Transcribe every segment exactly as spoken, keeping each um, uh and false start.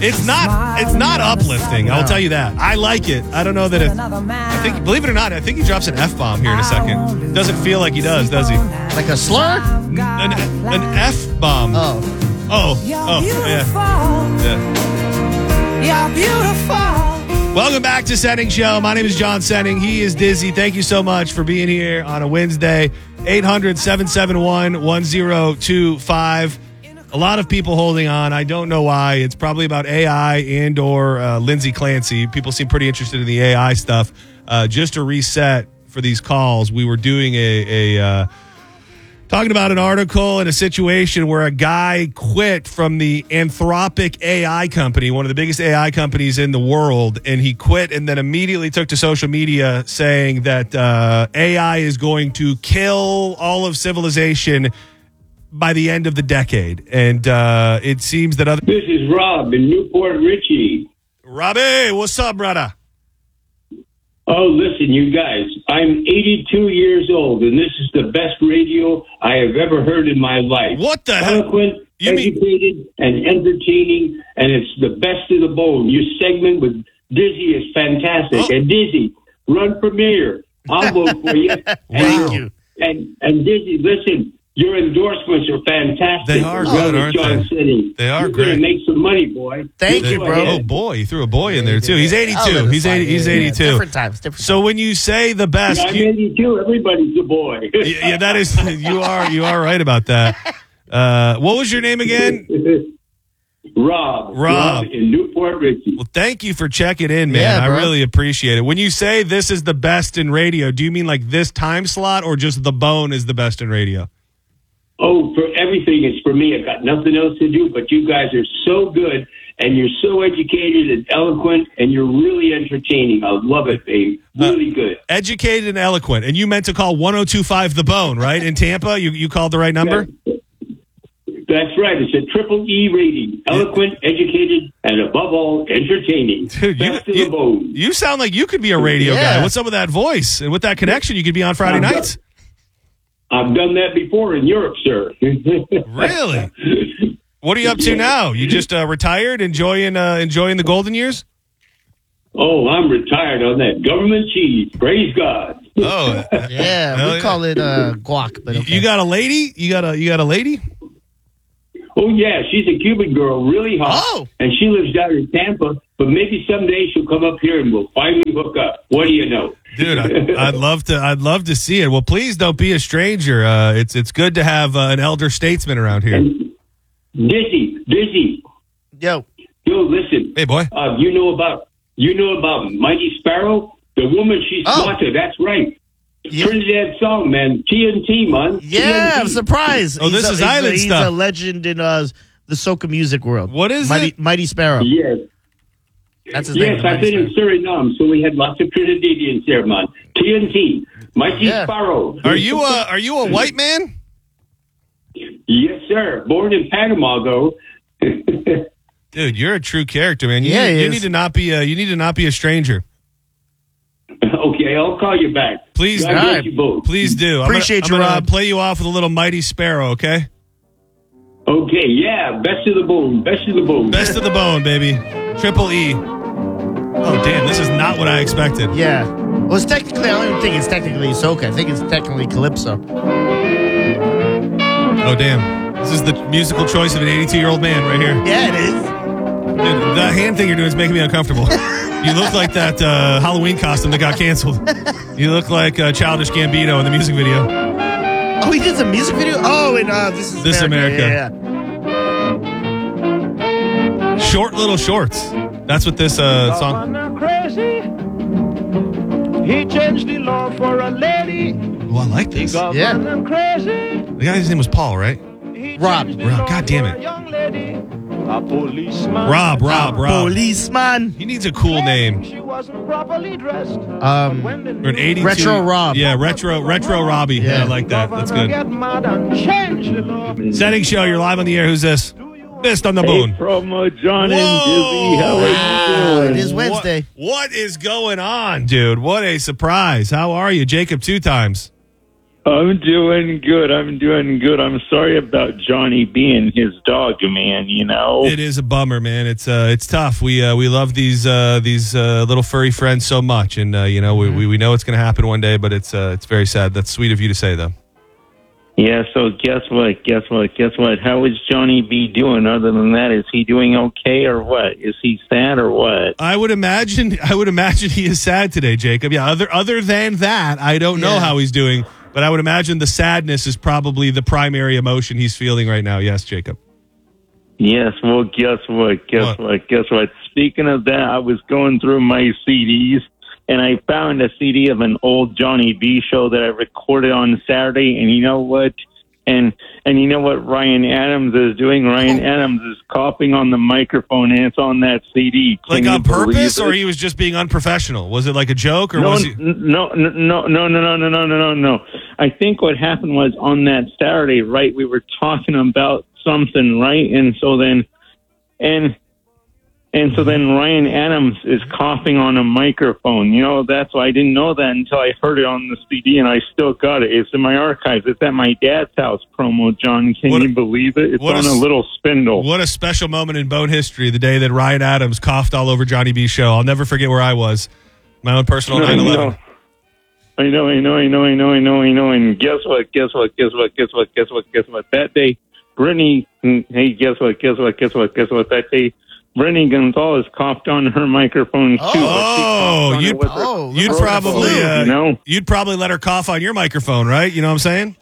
It's not. It's not uplifting. I will tell you that. I like it. I don't know that it. I think, believe it or not, I think he drops an F bomb here in a second. Doesn't feel like he does, does he? Like a slur? An, an F bomb. Oh. Oh. Oh. Yeah. Yeah. You're beautiful. Welcome back to Setting Show. My name is John Setting. He is Dizzy. Thank you so much for being here on a Wednesday. eight hundred, seven seven one, one zero two five. A lot of people holding on. I don't know why. It's probably about A I and or uh, Lindsay Clancy. People seem pretty interested in the A I stuff. Uh, just to reset for these calls, we were doing a, a uh, talking about an article and a situation where a guy quit from the Anthropic A I company, one of the biggest A I companies in the world, and he quit and then immediately took to social media saying that uh, A I is going to kill all of civilization by the end of the decade. And uh, it seems that other... This is Rob in Newport Richie. Robbie, what's up, brother? Oh, listen, you guys, I'm eighty-two years old, and this is the best radio I have ever heard in my life. What the hell? Eloquent, You mean- educated, and entertaining, and it's the best of the bone. Your segment with Dizzy is fantastic. Oh. And Dizzy, run for mayor. I'll vote for you. Thank and, you. And, and Dizzy, listen, your endorsements are fantastic. They are as good, well as aren't John they? City. They are You're great. gonna make some money, boy. Thank Go you, bro. ahead. Oh, boy. He threw a boy in there, too. He's I'll eighty-two. let it He's slide. eighty. He's Yeah, yeah. eighty-two. Different times. Different So when you say the best... I'm you- eighty-two. Everybody's a boy. yeah, yeah, that is... You are, you are right about that. Uh, what was your name again? Rob. Rob. in Newport Richie. Well, thank you for checking in, man. Yeah, I bro. really appreciate it. When you say this is the best in radio, do you mean like this time slot or just the bone is the best in radio? Oh, for everything, it's for me. I've got nothing else to do, but you guys are so good, and you're so educated and eloquent, and you're really entertaining. I love it, babe. Really Uh, good. Educated and eloquent. And you meant to call one oh two five The Bone, right? In Tampa? You you called the right number? That's right. It's a triple E rating. Eloquent, educated, and above all, entertaining. Dude, you, Best of you, the bone. you sound like you could be a radio Yeah. guy. What's up with that voice? And with that connection, you could be on Friday Uh, nights? I've done that before in Europe, sir. Really? What are you up to now? You just uh, retired, enjoying uh, enjoying the golden years? Oh, I'm retired on that government cheese. Praise God. Oh, Yeah, Hell we yeah. call it uh, guac, but okay. you got a lady? You got a you got a lady? Oh, yeah, she's a Cuban girl, really hot. Oh. And she lives down in Tampa, but maybe someday she'll come up here and we'll finally hook up. What do you know? Dude, I, I'd love to. I'd love to see it. Well, please don't be a stranger. Uh, it's it's good to have uh, an elder statesman around here. Dizzy, Dizzy. Yo. Yo, listen. Hey, boy. Uh, you know about you know about Mighty Sparrow? The woman she's Oh. Mata, that's right. Yeah. Trinidad song, man. T N T, man. Yeah, T N T. I'm surprised. Oh, this He's a- is he's a- island he's stuff. a legend in uh, the soca music world. What is Mighty, it? Mighty Sparrow. Yes. That's his name. Yes, the I've Mighty been in Sparrow. Suriname, so we had lots of Trinidadians there, man. T N T. Mighty Yeah. Sparrow. Are you a Are you a white man? Yes, sir. Born in Panama, though. Dude, you're a true character, man. You, Yeah, he you is. need to not be a you need to not be a stranger. Okay, I'll call you back. Please, God all bless right. you both. please do. I'm Appreciate gonna, you, I'm gonna Rob. play you off with a little Mighty Sparrow, okay? Okay, yeah, best of the bone, best of the bone. Best of the bone, baby. Triple E. Oh, damn, this is not what I expected. Yeah. Well, it's technically, I don't even think it's technically soca. I think it's technically calypso. Oh, damn. This is the musical choice of an eighty-two-year-old man right here. Yeah, it is. Dude, the hand thing you're doing is making me uncomfortable. You look like that uh, Halloween costume that got canceled. You look like uh, Childish Gambino in the music video. Oh, he did the music video? Oh, and uh, This Is This America. America. Yeah, yeah. Short little shorts. That's what this uh, song... Crazy. He changed the law for a lady. Oh, I like this. The Yeah. Crazy. guy's name was Paul, right? He Rob. changed the Rob, law God damn for it. a young lady. A policeman. Rob, Rob, Rob. Policeman. He needs a cool name. She wasn't properly dressed. Um, When the Or an eighty-two. Retro Rob. Yeah, retro retro Robbie. Yeah, Yeah. I like that. That's governor good. get mad and change the law. Setting show. You're live on the air. Who's this? Mist on the Hey, moon. from uh, John Whoa. and Dizzy. How are Wow, you it doing? is Wednesday. What, what is going on, dude? What a surprise. How are you? Jacob two times. I'm doing good. I'm doing good. I'm sorry about Johnny being his dog, man. You know, It is a bummer, man. It's uh, it's tough. We uh, we love these uh, these uh, little furry friends so much, and uh, you know we, we we know it's going to happen one day, but it's uh, it's very sad. That's sweet of you to say, though. Yeah. So guess what? Guess what? Guess what? How is Johnny B doing? Other than that, is he doing okay or what? Is he sad or what? I would imagine I would imagine he is sad today, Jacob. Yeah. Other other than that, I don't know Yeah. how he's doing, but I would imagine the sadness is probably the primary emotion he's feeling right now. Yes, Jacob. Yes. Well, guess what? Guess What? what? Guess what? Speaking of that, I was going through my C Ds. And I found a C D of an old Johnny B show that I recorded on Saturday. And you know what? And and you know what Ryan Adams is doing? Ryan Adams is coughing on the microphone, and it's on that C D. Can Like you on purpose, believe or it? he was just being unprofessional? Was it like a joke, or No, was he? no, no, no, no, no, no, no, no, no, no. I think what happened was on that Saturday, right? We were talking about something, right? And so then, and. And so then Ryan Adams is coughing on a microphone. You know, that's why I didn't know that until I heard it on the C D, and I still got it. It's in my archives. It's at my dad's house promo, John. Can What a- you believe it? It's what a on a s- little spindle. What a special moment in bone history, the day that Ryan Adams coughed all over Johnny B's show. I'll never forget where I was. My own personal I nine eleven. know. I know, I know, I know, I know, I know, I know. And guess what? Guess what? Guess what? Guess what? Guess what? Guess what? That day, Brittany, hey, guess what? Guess what? Guess what? Guess what? That day, Brittany Gonzalez coughed on her microphone, too. Oh. She coughed on you'd- it with her- Oh, You'd Oh, probably, the flu, uh, you know? you'd probably let her cough on your microphone, right? You know what I'm saying?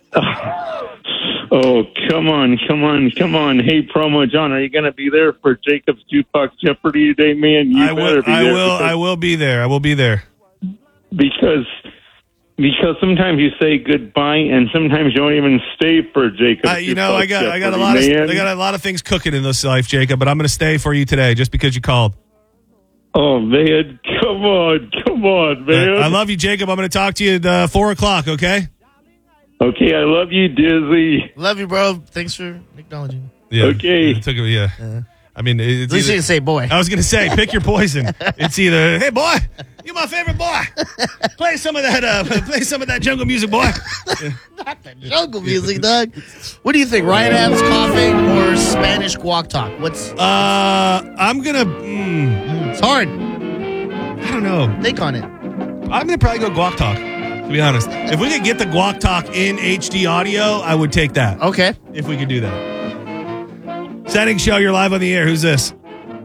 Oh, come on, come on, come on. Hey, Promo John, are you going to be there for Jacob's Jukebox Jeopardy today, man? You I will. better be I there will. because, I will be there. I will be there. because because sometimes you say goodbye and sometimes you don't even stay for Jacob's Uh, you know, Jukebox I got. I got a Jeopardy, lot of. man. I got a lot of things cooking in this life, Jacob. But I'm going to stay for you today, just because you called. Oh, man, come on, come on, man. I love you, Jacob. I'm going to talk to you at uh, four o'clock. Okay. Okay, I love you, Dizzy. Love you, bro. Thanks for acknowledging. Yeah. Okay. It took, yeah. I mean, it's At least you either, can say boy. I was going to say, pick your poison. It's either, hey boy, you my favorite boy. Play some of that. Uh, play some of that jungle music, boy. Jungle music, dog. What do you think? Ryan Adams coughing or Spanish guac talk? What's Uh, I'm gonna. Mm, it's hard. I don't know. Think on it. I'm gonna probably go guac talk. To be honest, if we could get the guac talk in H D audio, I would take that. Okay. If we could do that. Setting show, you're live on the air. Who's this?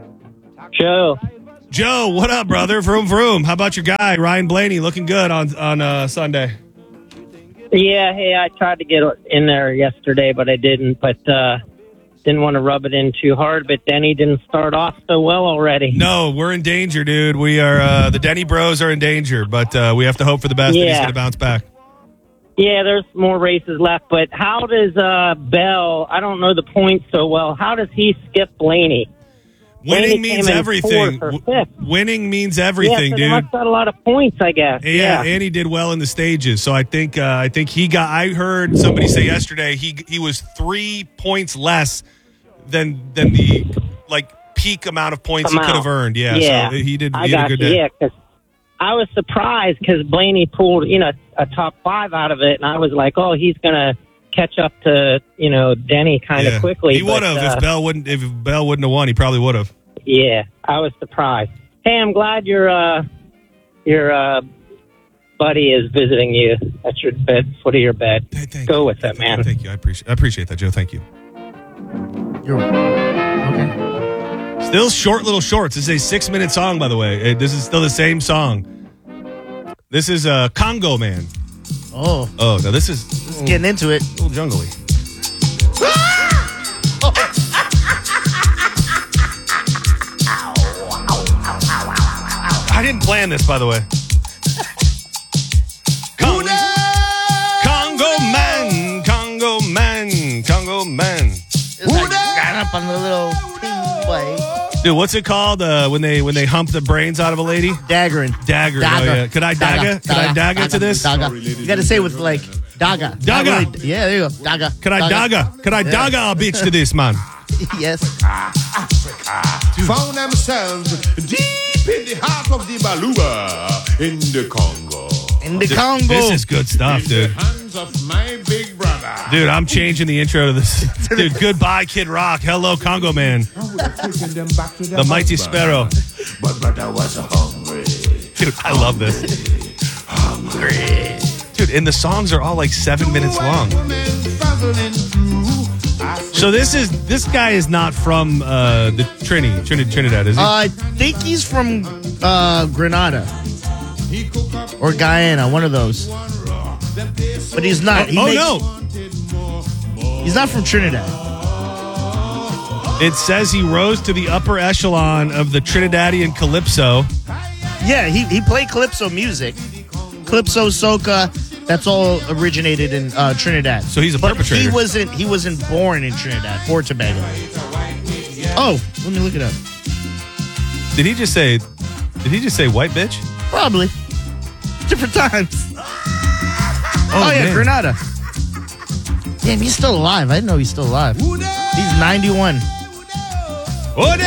Joe. Joe, what up, brother? Vroom vroom. How about your guy Ryan Blaney? Looking good on on uh, Sunday. Yeah, hey, I tried to get in there yesterday, but I didn't. But uh, didn't want to rub it in too hard. But Denny didn't start off so well already. No, we're in danger, dude. We are uh, the Denny Bros are in danger, but uh, we have to hope for the best that he's Yeah. going to bounce back. Yeah, there's more races left. But how does uh, Bell? I don't know the points so well. How does he skip Blaney? Winning Blaney means came in everything. fourth or W- fifth. Winning means Yeah, everything, so they dude. must have had a lot of points, I guess. Yeah, Yeah. and he did well in the stages. So I think uh, I think he got. I heard somebody say yesterday he he was three points less than than the like peak amount of points he Amount. could have earned. Yeah, Yeah. so he did. I He had a got good you. day. Yeah, because I was surprised because Blaney pulled, you know, a top five out of it, and I was like, oh, he's gonna catch up to, you know, Denny kind of Yeah. quickly. He would but, have uh, if Bell wouldn't if Bell wouldn't have won. He probably would have. Yeah, I was surprised. Hey, I'm glad your uh, your uh, buddy is visiting you at your bed, foot of your bed. Hey, thank Go you. with that, man. Thank you. I appreciate. I appreciate that, Joe. Thank you. You're okay. Still short little shorts. This is a six minute song, by the way. Uh, This is still the same song. This is uh, Congo Man. Oh, Oh, no, this is just getting into it. a little jungly. I didn't plan this, by the way. Con- Congo Man, Congo Man, Congo Man. It's like got up on the little ping play. Dude, what's it called uh, when they when they hump the brains out of a lady? Daggering. Dagger. Dagger. Oh, yeah. Could I dagger? Could I dagger to this? Dagger. You got to say it with like daga. Not Daga. really- yeah, there you go. Daga. Could I dagger? Could I Yeah. dagger a bitch to this, man? Yes. Found themselves deep in the heart of the Baluba in the Congo. In the Congo. This is good stuff, dude. Hands of my big brother. Dude, I'm changing the intro to this. Dude, goodbye, Kid Rock. Hello, Congo Man. The Mighty Sparrow. But brother was hungry. Dude, I love this. Hungry. Dude, and the songs are all like seven minutes long. So this is this guy is not from uh, the Trini, Trinidad, Trinidad, is he? Uh, I think he's from uh, Grenada or Guyana, one of those. But he's not. He oh makes, no, he's not from Trinidad. it says he rose to the upper echelon of the Trinidadian calypso. Yeah, he, he played calypso music. Calypso, soca, that's all originated in uh, Trinidad. So he's a but perpetrator. He wasn't he wasn't born in Trinidad or Tobago. Oh, let me look it up. Did he just say? Did he just say white bitch? Probably. Different times. Oh, Oh, yeah, man. Grenada. Damn, he's still alive. I didn't know he's still alive. He's ninety-one. Ode,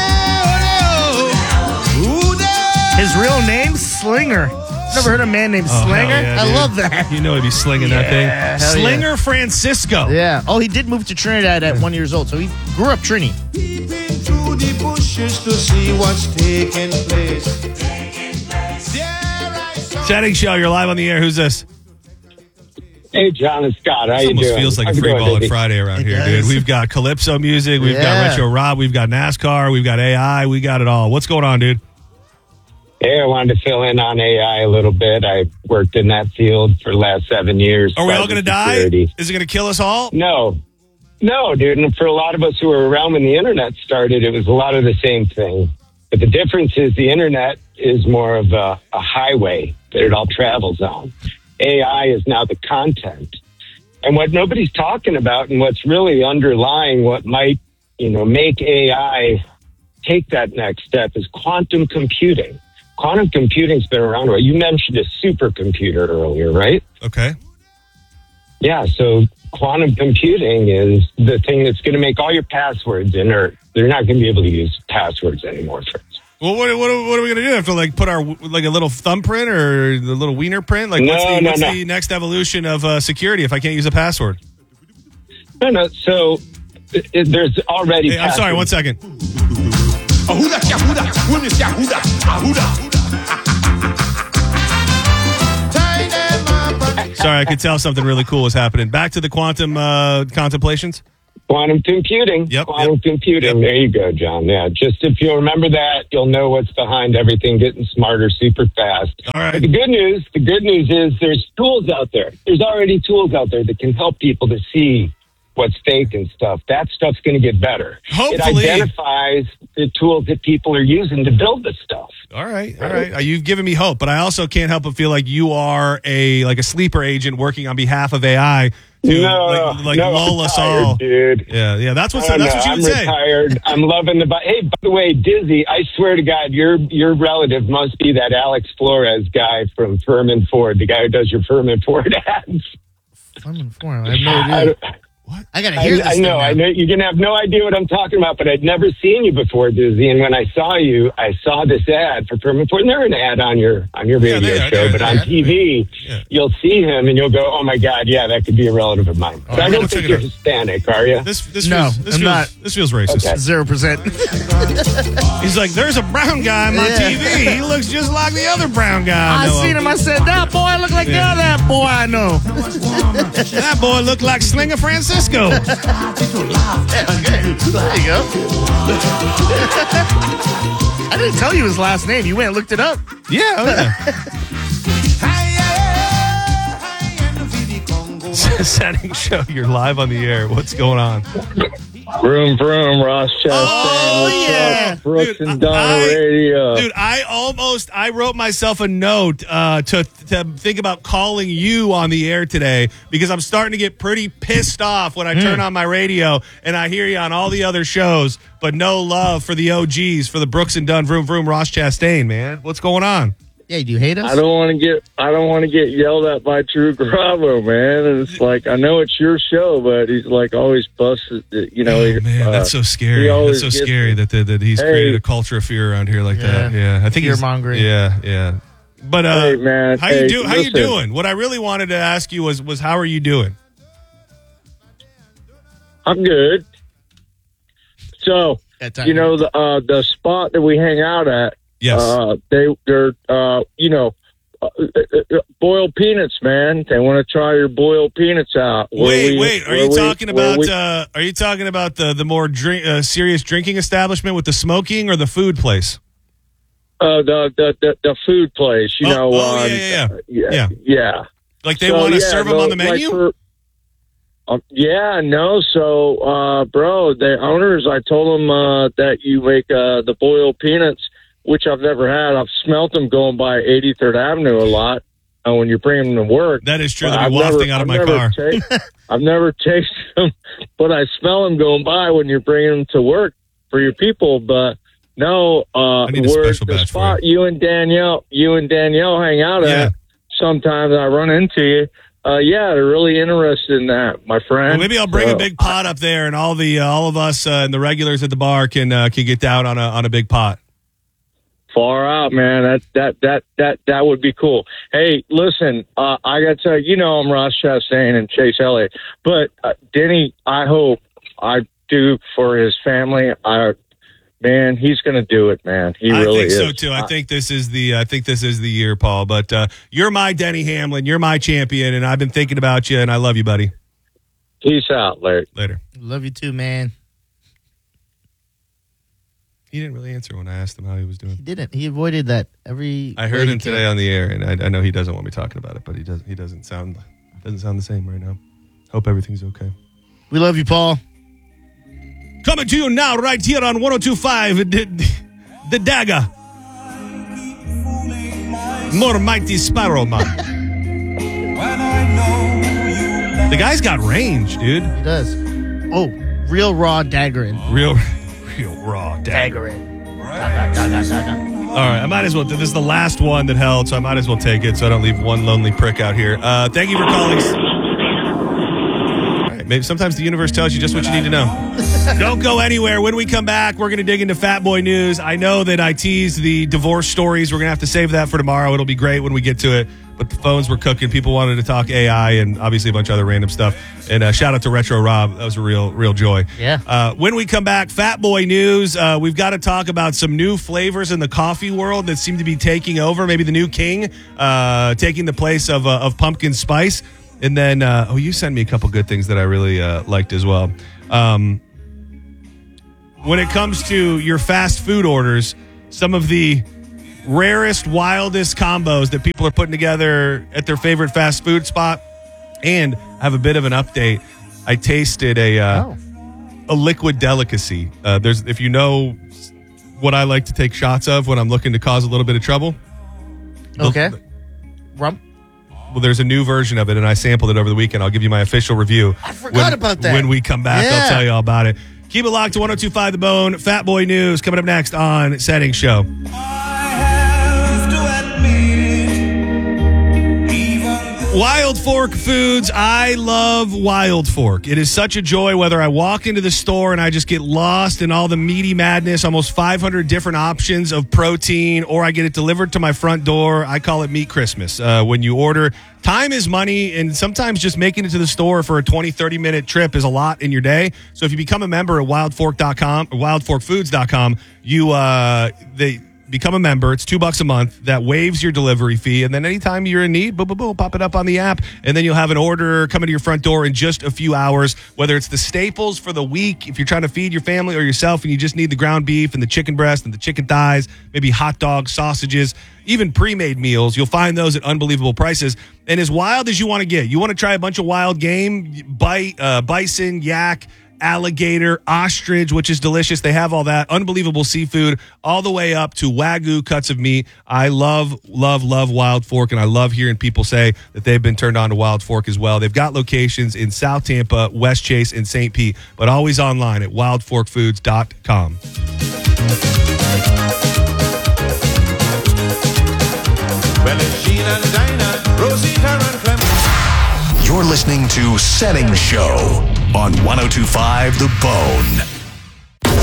ode, His real name, Slinger. Never heard a man named Oh, Slinger? hell yeah, I dude. love that. You know he'd be slinging Yeah, that thing. hell Slinger yeah. Francisco. Yeah. Oh, he did move to Trinidad at one years old, so he grew up Trini. Peeping through the bushes to see what's taking place. There I saw Setting show, you're live on the air. Who's this? Hey, John and Scott, how This you almost doing? feels like a How's it free going, ball on baby? Friday around It here, does. dude. We've got Calypso music, we've got Yeah. Retro Rob, we've got NASCAR, we've got A I, we got it all. What's going on, dude? Hey, I wanted to fill in on A I a little bit. I worked in that field for the last seven years. Are we all going to die? cybersecurity. Is it going to kill us all? No. No, dude. And for a lot of us who were around when the internet started, it was a lot of the same thing. But the difference is the internet is more of a, a highway that it all travels on. A I is now the content. And what nobody's talking about and what's really underlying what might, you know, make A I take that next step is quantum computing. Quantum computing's been around. Right? You mentioned a supercomputer earlier, right? Okay. Yeah, so quantum computing is the thing that's going to make all your passwords inert. They're not going to be able to use passwords anymore for it. Well, what, what, what are we going to do? Have to like put our like a little thumbprint or the little wiener print? Like, No, what's, the, no, what's no. the next evolution of uh, security if I can't use a password? No, no, so it, it- there's already Hey, I'm sorry, one passwords. second. Ahuda, Yahuda, Willis, Yahuda, Ahuda. Tie them up and- Sorry, I could tell something really cool was happening. Back to the quantum uh, contemplations. Quantum computing. Yep, Quantum yep. computing. Yep. There you go, John. Yeah, just if you remember that, you'll know what's behind everything getting smarter super fast. All right. But the good news, the good news is there's tools out there. There's already tools out there that can help people to see what's fake and stuff. That stuff's going to get better. Hopefully. It identifies the tools that people are using to build this stuff. All right, all right. Uh, You've given me hope, but I also can't help but feel like you are a like a sleeper agent working on behalf of A I to No, like, like no, lull I'm us tired, all. dude. Yeah, yeah. That's what Oh, that's no, what you I'm would say. retired. I'm loving the. Hey, by the way, Dizzy, I swear to God, your your relative must be that Alex Flores guy from Furman Ford, the guy who does your Furman Ford ads. I'm informed. I have no I, idea. I gotta hear I, this. I thing know, now. I know. You're gonna have no idea what I'm talking about, but I'd never seen you before, Dizzy. And when I saw you, I saw this ad for Furman Ford. And they're an ad on your on your Yeah, radio they are, show, they're but an on ad. T V, Yeah. you'll see him and you'll go, "Oh my God, yeah, that could be a relative of mine." But right, I we'll don't check think it you're out. Hispanic, are you? This this No, feels, this I'm feels, not. This feels racist. Okay. Zero percent. He's like, there's a brown guy on my Yeah. T V. He looks just like the other brown guy. I I know seen of. him. I said, that boy look like Yeah. the other boy I know. That boy looked like Slinger Francisco. There you go. I didn't tell you his last name. You went and looked it up. Yeah, oh yeah. Setting show, you're live on the air. What's going on? Vroom, vroom, Ross Chastain. Oh, What's yeah. up? Brooks Dude, and Dunn I- Radio. Dude, I almost I wrote myself a note uh, to to think about calling you on the air today because I'm starting to get pretty pissed off when I turn on my radio and I hear you on all the other shows, but no love for the O Gs, for the Brooks and Dunn, Vroom Vroom, Ross Chastain, man. What's going on? Yeah, do you hate us? I don't want to get I don't want to get yelled at by Drew Garabo, man. And it's like I know it's your show, but he's like always busted. You know, Oh, he, man, uh, that's so he scary. always That's so gets- scary that that, that he's Hey. created a culture of fear around here like that. Yeah. Yeah, I think he's Fear-mongering. Yeah, yeah. But uh, hey, man. how hey, you do? How listen. you doing? What I really wanted to ask you was was how are you doing? I'm good. So, you know, the uh, the spot that we hang out at, yes. uh, they, they're, uh, you know, uh, uh, boiled peanuts, man. They want to try your boiled peanuts out. Where Wait, we, wait. Are where you we- talking where about? we- Uh, are you talking about the the more drink, uh, serious drinking establishment with the smoking, or the food place? Uh, the, the the the food place, you Oh, know. oh, um, yeah, yeah, uh, yeah, yeah. yeah. Like they So, want to yeah, serve them on the like menu? for- um, yeah, no. So, uh, bro, the owners, I told them uh, that you make uh, the boiled peanuts, which I've never had. I've smelt them going by eighty-third Avenue a lot uh, when you're bringing them to work. That is true. But They'll be I've wafting never- out of I've my never car. ta- I've never tasted them, but I smell them going by when you're bringing them to work for your people. But no, uh, I need a where special the batch for spot you and Danielle, you and Danielle hang out Yeah. at. Sometimes I run into you. Uh, yeah, they're really interested in that, my friend. Well, maybe I'll bring So, a big pot up there, and all the uh, all of us uh, and the regulars at the bar can uh, can get down on a on a big pot. Far out, man. That that that that that would be cool. Hey, listen, uh, I got to tell you, you know, I'm Ross Chastain and Chase Elliott, but uh, Denny, I hope I do for his family. I man, he's going to do it, man. He I really think is. so too. I think this is the I think this is the year, Paul. But uh, you're my Denny Hamlin. You're my champion, and I've been thinking about you, and I love you, buddy. Peace out, Larry. Later. Love you too, man. He didn't really answer when I asked him how he was doing. He didn't. He avoided that every. I heard him today on the air, and I, I know he doesn't want me talking about it, but he doesn't. He doesn't sound doesn't sound the same right now. Hope everything's okay. We love you, Paul. Coming to you now, right here on one oh two point five, the, the Dagger. More Mighty Sparrow Man. The guy's got range, dude. He does. Oh, real raw daggering. Real, real raw dagger. All right, I might as well. This is the last one that held, so I might as well take it so I don't leave one lonely prick out here. Uh, thank you for calling. All right, maybe sometimes the universe tells you just what you need to know. Don't go anywhere. When we come back, we're going to dig into Fat Boy news. I know that I teased the divorce stories. We're going to have to save that for tomorrow. It'll be great when we get to it. But the phones were cooking. People wanted to talk A I and obviously a bunch of other random stuff. And uh, shout out to Retro Rob. That was a real, real joy. Yeah. Uh, when we come back, Fat Boy news. Uh, we've got to talk about some new flavors in the coffee world that seem to be taking over. Maybe the new king uh, taking the place of uh, of pumpkin spice. And then, uh, oh, you sent me a couple good things that I really uh, liked as well. Um, when it comes to your fast food orders, some of the rarest, wildest combos that people are putting together at their favorite fast food spot. And I have a bit of an update. I tasted a uh, Oh. a liquid delicacy. Uh, there's if you know what I like to take shots of when I'm looking to cause a little bit of trouble. Okay. Rump. Well, there's a new version of it, and I sampled it over the weekend. I'll give you my official review. I forgot when, about that. When we come back, Yeah. I'll tell you all about it. Keep it locked to one oh two point five The Bone. Fat Boy News coming up next on Setting Show. Wild Fork Foods. I love Wild Fork. It is such a joy whether I walk into the store and I just get lost in all the meaty madness, almost five hundred different options of protein, or I get it delivered to my front door. I call it Meat Christmas. Uh, when you order, time is money, and sometimes just making it to the store for a twenty, thirty minute trip is a lot in your day. So if you become a member at wild fork dot com or wild fork foods dot com, you, uh, they, become a member. It's two bucks a month. That waives your delivery fee. And then anytime you're in need, boom, boom, boom, pop it up on the app. And then you'll have an order coming to your front door in just a few hours, whether it's the staples for the week, if you're trying to feed your family or yourself and you just need the ground beef and the chicken breast and the chicken thighs, maybe hot dogs, sausages, even pre-made meals. You'll find those at unbelievable prices. And as wild as you want to get, you want to try a bunch of wild game, bite, uh, bison, yak, alligator, ostrich, which is delicious. They have all that. Unbelievable seafood, all the way up to Wagyu cuts of meat. I love, love, love Wild Fork, and I love hearing people say that they've been turned on to Wild Fork as well. They've got locations in South Tampa, West Chase, and Saint Pete, but always online at wild fork foods dot com. Well, it's Gina and Dinah, Rosie, Tara, and Clem. You're listening to Setting Show on one oh two point five The Bone.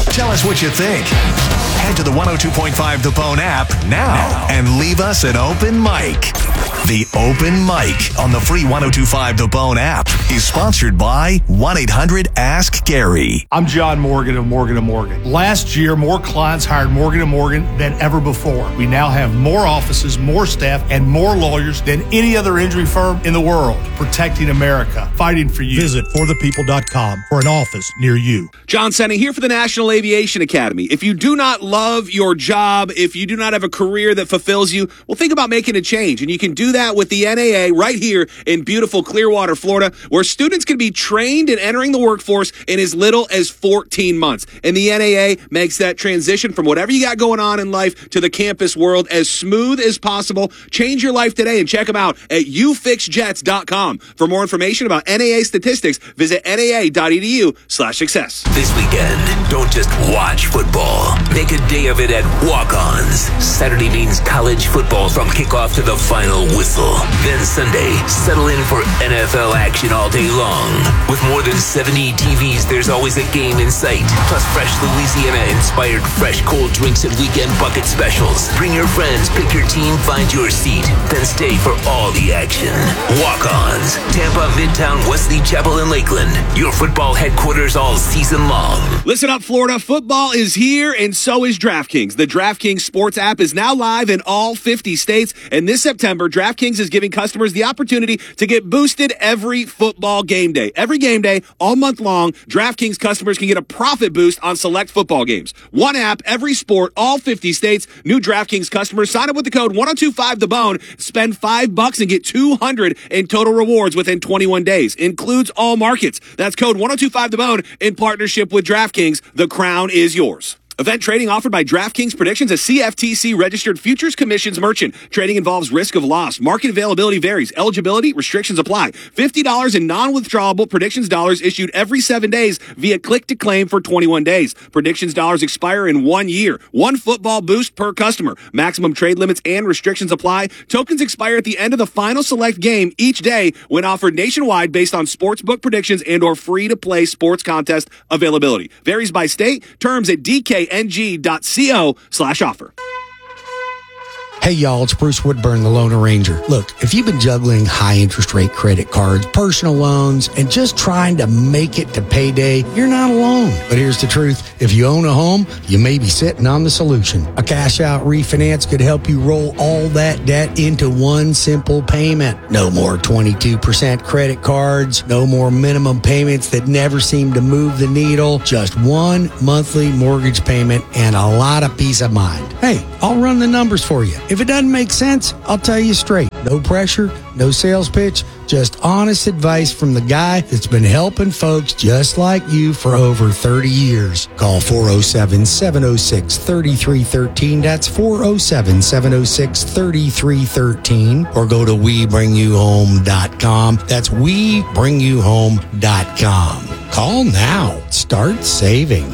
Tell us what you think. Head to the one oh two point five The Bone app now and leave us an open mic. The Open Mic on the free one oh two point five The Bone app is sponsored by one eight hundred ask Gary. I'm John Morgan of Morgan and Morgan. Last year, more clients hired Morgan and Morgan than ever before. We now have more offices, more staff, and more lawyers than any other injury firm in the world. Protecting America, fighting for you. Visit for the people dot com for an office near you. John Senning here for the National Aviation Academy. If you do not love your job, if you do not have a career that fulfills you, well, think about making a change. And you can do that with the N A A right here in beautiful Clearwater, Florida, where students can be trained in entering the workforce in as little as fourteen months. And the N A A makes that transition from whatever you got going on in life to the campus world as smooth as possible. Change your life today and check them out at u fix jets dot com. For more information about N A A statistics, visit N A A dot E D U slash success. This weekend, don't just watch football. Make a day of it at Walk-Ons. Saturday means college football from kickoff to the final whistle. Then Sunday, settle in for N F L action all day long. With more than seventy T Vs, there's always a game in sight. Plus fresh Louisiana-inspired fresh cold drinks and weekend bucket specials. Bring your friends, pick your team, find your seat. Then stay for all the action. Walk-Ons. Tampa, Midtown, Wesley Chapel, and Lakeland. Your football headquarters all season long. Listen up, Florida. Football is here, and so is DraftKings. The DraftKings Sports app is now live in all fifty states, and this September, DraftKings is giving customers the opportunity to get boosted every football game day. Every game day, all month long, DraftKings customers can get a profit boost on select football games. One app, every sport, all fifty states. New DraftKings customers sign up with the code one oh two five The Bone, spend five bucks and get two hundred in total rewards within twenty-one days. Includes all markets. That's code one oh two five The Bone in partnership with DraftKings. The crown is yours. Event trading offered by DraftKings Predictions, a C F T C-registered futures commissions merchant. Trading involves risk of loss. Market availability varies. Eligibility restrictions apply. fifty dollars in non-withdrawable predictions dollars issued every seven days via click-to-claim for twenty-one days. Predictions dollars expire in one year. One football boost per customer. Maximum trade limits and restrictions apply. Tokens expire at the end of the final select game each day when offered nationwide based on sportsbook predictions and or free-to-play sports contest availability. Varies by state. Terms at D K N G dot co slash offer. Hey y'all, it's Bruce Woodburn, the Lone Ranger. Look, if you've been juggling high interest rate credit cards, personal loans, and just trying to make it to payday, you're not alone. But here's the truth. If you own a home, you may be sitting on the solution. A cash out refinance could help you roll all that debt into one simple payment. No more twenty-two percent credit cards, no more minimum payments that never seem to move the needle, just one monthly mortgage payment and a lot of peace of mind. Hey, I'll run the numbers for you. If it doesn't make sense, I'll tell you straight. No pressure, no sales pitch, just honest advice from the guy that's been helping folks just like you for over thirty years. Call four oh seven, seven oh six, three three one three. That's four oh seven, seven oh six, three three one three. Or go to we bring you home dot com. That's we bring you home dot com. Call now. Start saving.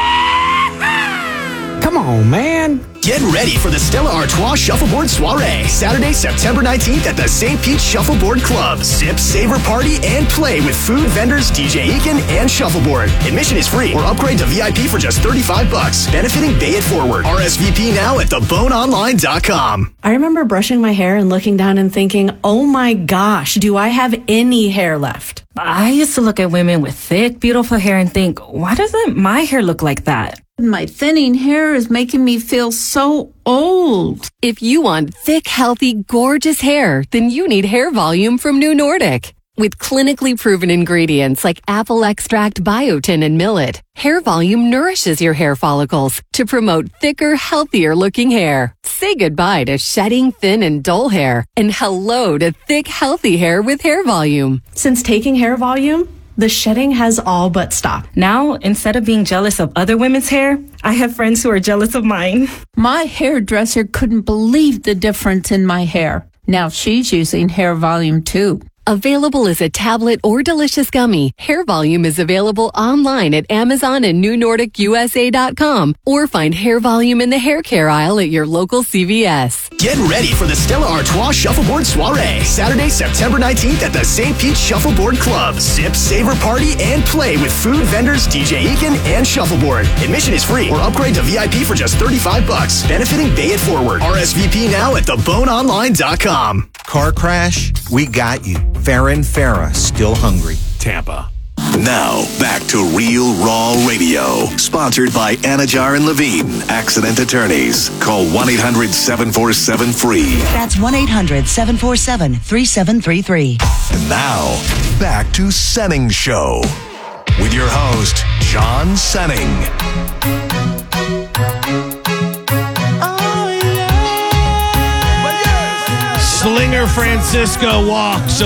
Come on, man. Get ready for the Stella Artois Shuffleboard Soiree, Saturday, September nineteenth at the Saint Pete Shuffleboard Club. Sip, savor, party, and play with food vendors, D J Eakin, and Shuffleboard. Admission is free or upgrade to V I P for just thirty-five bucks. Benefiting Bay It Forward. R S V P now at the bone online dot com. I remember brushing my hair and looking down and thinking, oh my gosh, do I have any hair left? I used to look at women with thick, beautiful hair and think, why doesn't my hair look like that? My thinning hair is making me feel so old. If you want thick, healthy, gorgeous hair, then you need Hair Volume from New Nordic. With clinically proven ingredients like apple extract, biotin, and millet, Hair Volume nourishes your hair follicles to promote thicker, healthier looking hair. Say goodbye to shedding, thin, and dull hair, and hello to thick, healthy hair with Hair Volume. Since taking Hair Volume, the shedding has all but stopped. Now, instead of being jealous of other women's hair, I have friends who are jealous of mine. My hairdresser couldn't believe the difference in my hair. Now she's using Hair Volume too. Available as a tablet or delicious gummy, Hair Volume is available online at Amazon and new nordic U S A dot com, or find Hair Volume in the hair care aisle at your local C V S. Get ready for the Stella Artois Shuffleboard Soiree, Saturday, September nineteenth at the Saint Pete Shuffleboard Club. Sip, savor, party, and play with food vendors, D J Eakin, and Shuffleboard. Admission is free or upgrade to V I P for just thirty-five bucks, benefiting Bay It Forward. R S V P now at the bone online dot com. Car crash? We got you. Farrah and Farrah, still hungry. Tampa. Now, back to Real Raw Radio. Sponsored by Anajar and Levine, Accident Attorneys. Call one eight hundred seven four seven free. That's one eight hundred seven four seven three seven three three. And now, back to Senning Show. With your host, John Senning. Slinger Francisco walks